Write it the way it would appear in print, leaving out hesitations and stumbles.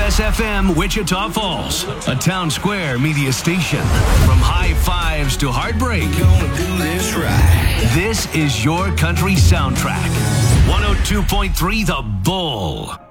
KSFM Wichita Falls, a Town Square media station. From high fives to heartbreak, Gonna do this right. this is your country soundtrack. 102.3 The Bull.